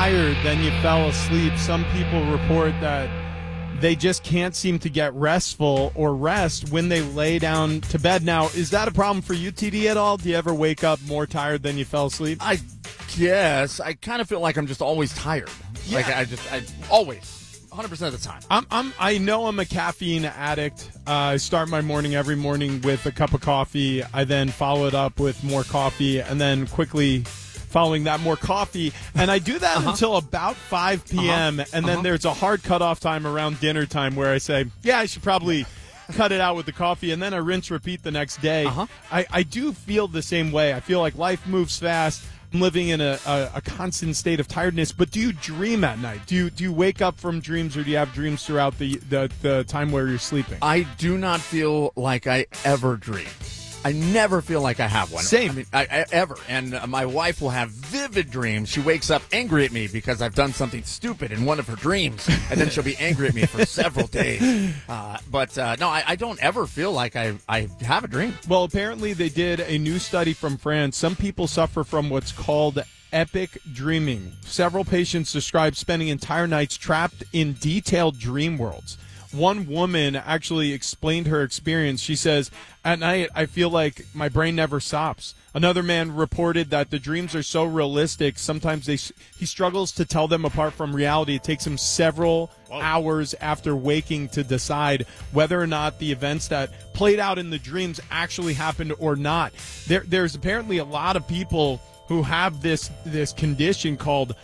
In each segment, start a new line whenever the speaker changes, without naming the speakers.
tired than you fell asleep. Some people report that they just can't seem to get restful or rest when they lay down to bed. Now, is that a problem for you, TD, at all? Do you ever wake up more tired than you fell asleep?
I guess. I kind of feel like I'm just always tired.
Yeah.
Like I always, 100% of the time.
I know I'm a caffeine addict. I start my morning every morning with a cup of coffee. I then follow it up with more coffee, and then quickly following that, more coffee. And I do that until about 5 p.m., and then there's a hard cutoff time around dinner time where I say, yeah, I should probably cut it out with the coffee, and then I rinse, repeat the next day. I do feel the same way. I feel like life moves fast. I'm living in a constant state of tiredness. But do you dream at night? Do you wake up from dreams, or do you have dreams throughout the time where you're sleeping?
I do not feel like I ever dream. I never feel like I have one.
Same.
I mean, I ever. And my wife will have vivid dreams. She wakes up angry at me because I've done something stupid in one of her dreams, and then she'll be angry at me for several days. No, I don't ever feel like I have a dream.
Well, apparently they did a new study from France. Some people suffer from what's called epic dreaming. Several patients describe spending entire nights trapped in detailed dream worlds. One woman actually explained her experience. She says, at night, I feel like my brain never stops. Another man reported that the dreams are so realistic, sometimes he struggles to tell them apart from reality. It takes him several hours after waking to decide whether or not the events that played out in the dreams actually happened or not. There's apparently a lot of people who have this condition called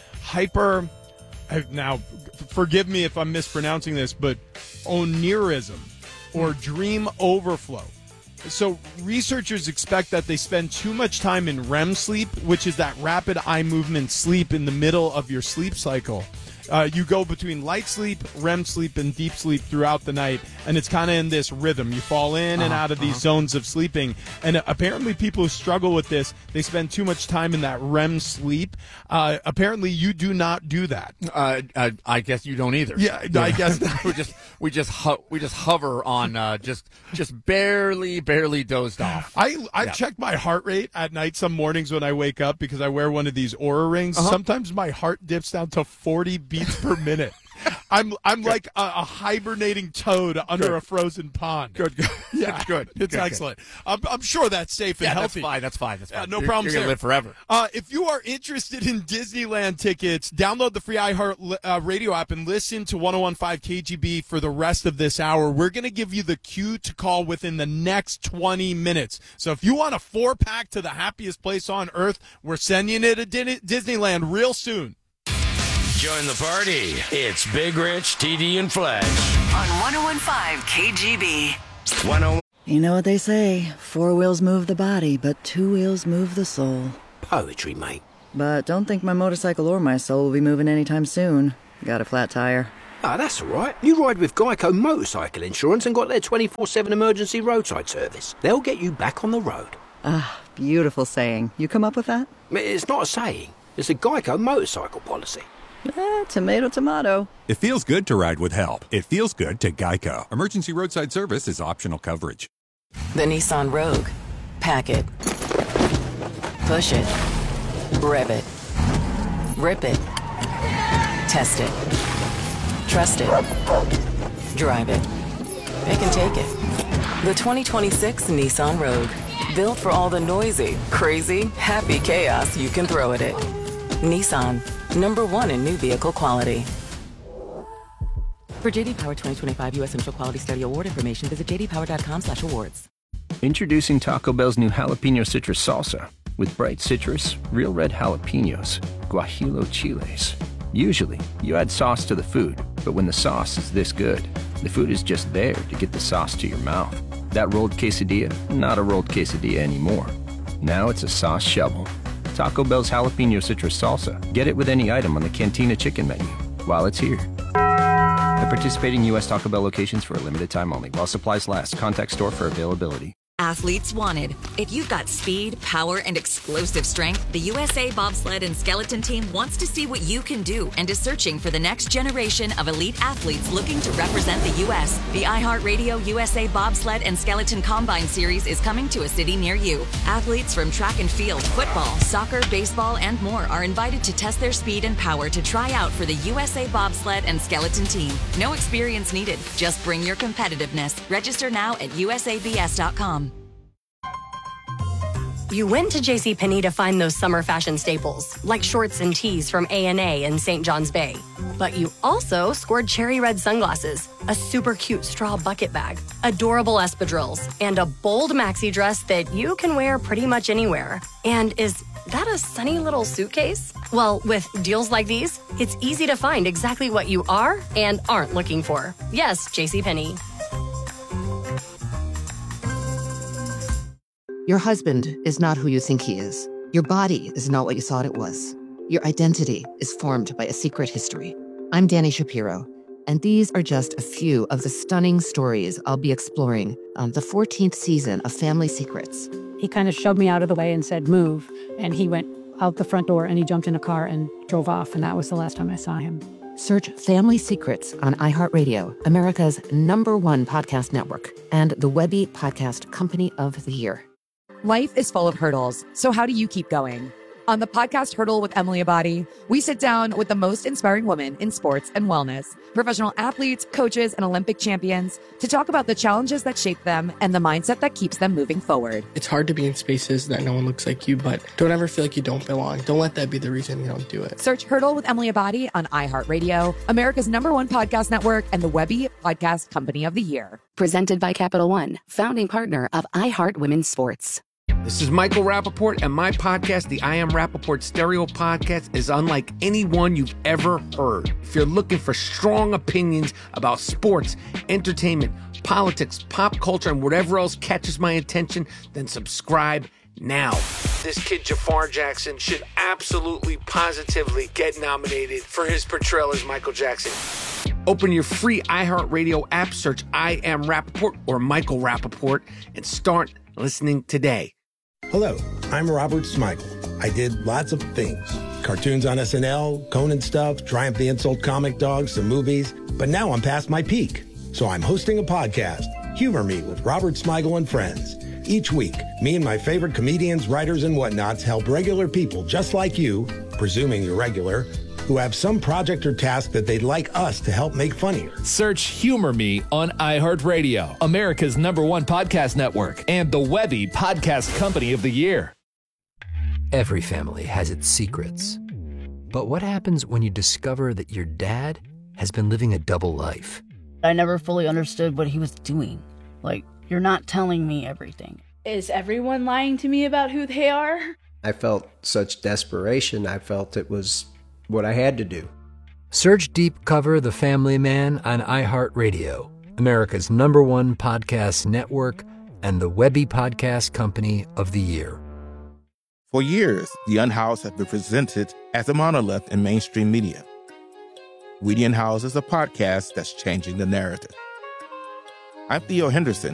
now, forgive me if I'm mispronouncing this, but onirism, or dream overflow. So researchers expect that they spend too much time in REM sleep, which is that rapid eye movement sleep in the middle of your sleep cycle. You go between light sleep, REM sleep, and deep sleep throughout the night, and it's kind of in this rhythm. You fall in and out of these zones of sleeping, and apparently people who struggle with this, they spend too much time in that REM sleep. Apparently you do not do that.
I guess you don't either.
Yeah, I guess
we just hover on just barely dozed off.
I check my heart rate at night some mornings when I wake up because I wear one of these Oura rings. Sometimes my heart dips down to 40 beats per minute. I'm like a hibernating toad under a frozen pond.
Good.
Yeah,
good.
It's excellent. I'm sure that's safe and healthy.
That's fine.
No problem.
You're gonna live forever.
If you are interested in Disneyland tickets, download the free iHeart Radio app and listen to 101.5 KGB for the rest of this hour. We're going to give you the cue to call within the next 20 minutes. So if you want a 4-pack to the happiest place on earth, we're sending it to Disneyland real soon.
Join the party. It's Big Rich, TD, and Fletch.
On 101.5 KGB.
101.
You know what they say, 4 wheels move the body, but 2 wheels move the soul.
Poetry, mate.
But don't think my motorcycle or my soul will be moving anytime soon. Got a flat tire.
Ah, that's all right. You ride with Geico Motorcycle Insurance and got their 24/7 emergency roadside service. They'll get you back on the road.
Ah, beautiful saying. You come up with that?
It's not a saying. It's a Geico motorcycle policy.
Tomato, tomato.
It feels good to ride with help. It feels good to Geico. Emergency roadside service is optional coverage.
The Nissan Rogue. Pack it. Push it. Rev it. Rip it. Test it. Trust it. Drive it. It can take it. The 2026 Nissan Rogue. Built for all the noisy, crazy, happy chaos you can throw at it. Nissan. #1 in new vehicle quality. For JD Power 2025 U.S. Central Quality Study Award information, visit jdpower.com/awards.
Introducing Taco Bell's new Jalapeno Citrus Salsa. With bright citrus, real red jalapenos, guajillo chiles. Usually, you add sauce to the food, but when the sauce is this good, the food is just there to get the sauce to your mouth. That rolled quesadilla, not a rolled quesadilla anymore. Now it's a sauce shovel. Taco Bell's Jalapeno Citrus Salsa. Get it with any item on the Cantina Chicken menu while it's here. At participating U.S. Taco Bell locations for a limited time only. While supplies last. Contact store for availability.
Athletes wanted. If you've got speed, power, and explosive strength, the USA Bobsled and Skeleton Team wants to see what you can do and is searching for the next generation of elite athletes looking to represent the U.S. The iHeartRadio USA Bobsled and Skeleton Combine Series is coming to a city near you. Athletes from track and field, football, soccer, baseball, and more are invited to test their speed and power to try out for the USA Bobsled and Skeleton Team. No experience needed. Just bring your competitiveness. Register now at usabs.com.
You went to JCPenney to find those summer fashion staples, like shorts and tees from A&A in St. John's Bay. But you also scored cherry red sunglasses, a super cute straw bucket bag, adorable espadrilles, and a bold maxi dress that you can wear pretty much anywhere. And is that a sunny little suitcase? Well, with deals like these, it's easy to find exactly what you are and aren't looking for. Yes, JCPenney.
Your husband is not who you think he is. Your body is not what you thought it was. Your identity is formed by a secret history. I'm Danny Shapiro, and these are just a few of the stunning stories I'll be exploring on the 14th season of Family Secrets.
He kind of shoved me out of the way and said, move. And he went out the front door and he jumped in a car and drove off. And that was the last time I saw him.
Search Family Secrets on iHeartRadio, America's #1 podcast network, and the Webby Podcast Company of the Year.
Life is full of hurdles, so how do you keep going? On the podcast Hurdle with Emily Abadi, we sit down with the most inspiring women in sports and wellness, professional athletes, coaches, and Olympic champions to talk about the challenges that shape them and the mindset that keeps them moving forward.
It's hard to be in spaces that no one looks like you, but don't ever feel like you don't belong. Don't let that be the reason you don't do it.
Search Hurdle with Emily Abadi on iHeartRadio, America's #1 podcast network, and the Webby Podcast Company of the Year.
Presented by Capital One, founding partner of iHeart Women's Sports.
This is Michael Rappaport, and my podcast, the I Am Rappaport Stereo Podcast, is unlike any one you've ever heard. If you're looking for strong opinions about sports, entertainment, politics, pop culture, and whatever else catches my attention, then subscribe now. This kid, Jafar Jackson, should absolutely, positively get nominated for his portrayal as Michael Jackson. Open your free iHeartRadio app, search I Am Rappaport or Michael Rappaport, and start listening today.
Hello, I'm Robert Smigel. I did lots of things. Cartoons on SNL, Conan stuff, Triumph the Insult comic dogs, some movies. But now I'm past my peak. So I'm hosting a podcast, Humor Me with Robert Smigel and Friends. Each week, me and my favorite comedians, writers, and whatnots help regular people just like you, presuming you're regular, who have some project or task that they'd like us to help make funnier.
Search Humor Me on iHeartRadio, America's #1 podcast network, and the Webby Podcast Company of the Year.
Every family has its secrets. But what happens when you discover that your dad has been living a double life?
I never fully understood what he was doing. Like, you're not telling me everything.
Is everyone lying to me about who they are?
I felt such desperation. I felt it was what I had to do.
Search Deep Cover The Family Man on iHeartRadio, America's #1 podcast network, and the Webby Podcast Company of the Year.
For years, The Unhoused has been presented as a monolith in mainstream media. We the Unhoused is a podcast that's changing the narrative. I'm Theo Henderson,